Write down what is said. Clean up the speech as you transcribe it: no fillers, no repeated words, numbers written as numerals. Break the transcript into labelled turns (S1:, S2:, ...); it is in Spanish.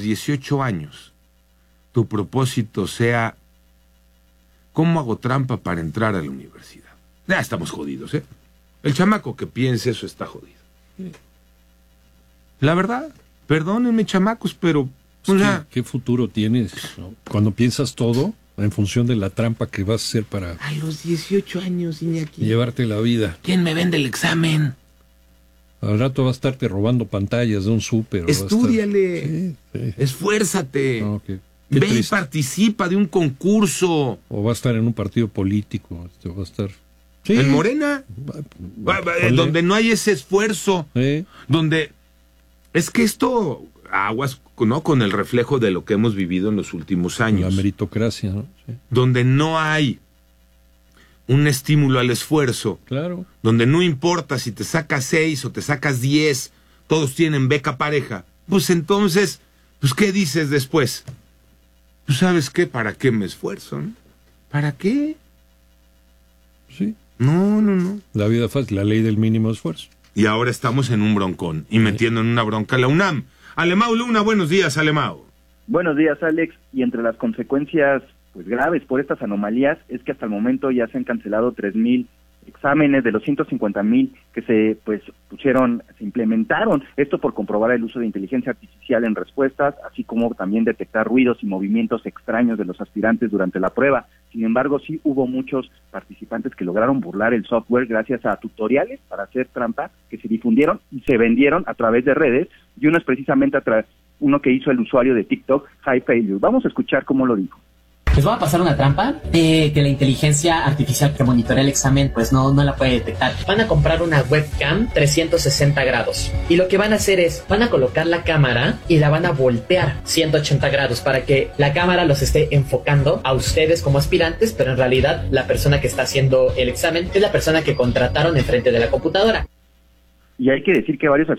S1: 18 años tu propósito sea ¿cómo hago trampa para entrar a la universidad? Ya estamos jodidos, ¿eh? El chamaco que piense eso está jodido. La verdad, perdónenme, chamacos, pero...
S2: O sea, ¿qué futuro tienes, no? Cuando piensas todo en función de la trampa que vas a hacer para...
S1: A los 18 años, Iñaki.
S2: Llevarte la vida.
S1: ¿Quién me vende el examen?
S2: Al rato va a estarte robando pantallas de un súper.
S1: Estúdiale. Sí. Esfuérzate. No, ve y participa de un concurso.
S2: O va a estar en un partido político. Va a estar...
S1: Sí. En Morena. Donde no hay ese esfuerzo. Donde... Es que esto... Aguas, ¿no? Con el reflejo de lo que hemos vivido en los últimos años.
S2: La meritocracia, ¿no? Sí.
S1: Donde no hay un estímulo al esfuerzo.
S2: Claro.
S1: Donde no importa si te sacas 6 o te sacas 10, todos tienen beca pareja. Pues entonces, pues ¿qué dices después? Pues ¿sabes qué? ¿Para qué me esfuerzo? ¿No? ¿Para qué?
S2: Sí.
S1: No.
S2: La vida fácil, la ley del mínimo esfuerzo.
S1: Y ahora estamos en un broncón y metiendo en una bronca a la UNAM. Alemão Luna, buenos días, Alemão.
S3: Buenos días, Alex. Y entre las consecuencias pues graves por estas anomalías es que hasta el momento ya se han cancelado 3,000 exámenes de los 150,000 que se implementaron. Esto por comprobar el uso de inteligencia artificial en respuestas, así como también detectar ruidos y movimientos extraños de los aspirantes durante la prueba. Sin embargo, sí hubo muchos participantes que lograron burlar el software gracias a tutoriales para hacer trampa que se difundieron y se vendieron a través de redes, y uno es precisamente uno que hizo el usuario de TikTok, High Failure. Vamos a escuchar cómo lo dijo.
S4: Les voy a pasar una trampa que la inteligencia artificial que monitorea el examen pues no la puede detectar. Van a comprar una webcam 360 grados y lo que van a hacer es, van a colocar la cámara y la van a voltear 180 grados para que la cámara los esté enfocando a ustedes como aspirantes, pero en realidad la persona que está haciendo el examen es la persona que contrataron enfrente de la computadora.
S3: Y hay que decir que varios